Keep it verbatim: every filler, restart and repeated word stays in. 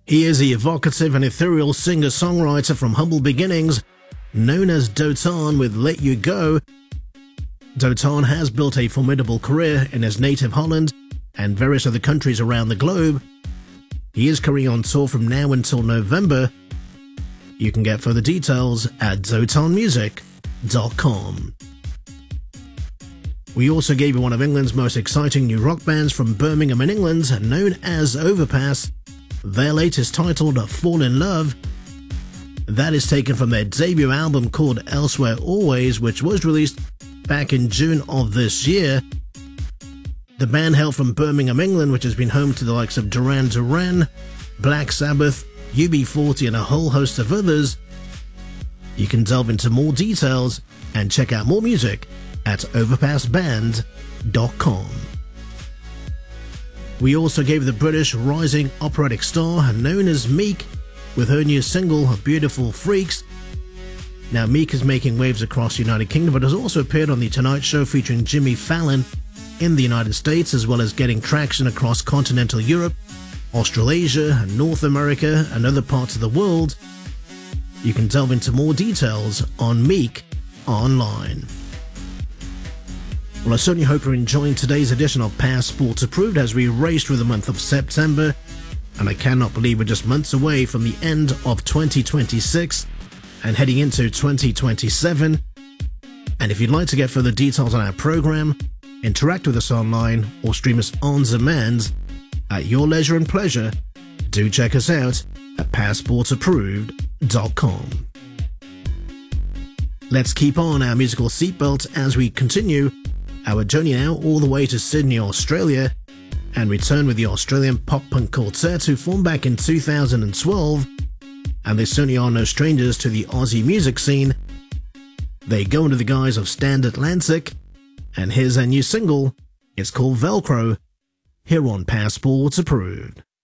He is the evocative and ethereal singer-songwriter from humble beginnings, known as Dotan with Let You Go. Dotan has built a formidable career in his native Holland and various other countries around the globe. He is currently on tour from now until November. You can get further details at dotan music dot com. We also gave you one of England's most exciting new rock bands from Birmingham in England, known as Overpass. Their latest titled Fall in Love. That is taken from their debut album called Elsewhere Always, which was released back in June of this year. The band hail from Birmingham, England, which has been home to the likes of Duran Duran, Black Sabbath, U B forty and a whole host of others. You can delve into more details and check out more music at overpass band dot com. We also gave the British rising operatic star known as Meek with her new single Beautiful Freaks. Now Meek is making waves across the United Kingdom but has also appeared on The Tonight Show featuring Jimmy Fallon in the United States, as well as getting traction across continental Europe, Australasia, North America and other parts of the world. You can delve into more details on Meek online. Well, I certainly hope you're enjoying today's edition of Passport Approved as we race through the month of September, and I cannot believe we're just months away from the end of twenty twenty-six and heading into twenty twenty-seven. And if you'd like to get further details on our program, interact with us online or stream us on demand at your leisure and pleasure, do check us out at passport approved dot com. Let's keep on our musical seatbelt as we continue our journey now all the way to Sydney, Australia, and return with the Australian pop-punk quartet who formed back in two thousand twelve, and they certainly are no strangers to the Aussie music scene. They go under the guise of Stand Atlantic, and here's their new single. It's called Velcro, here on Passport Approved.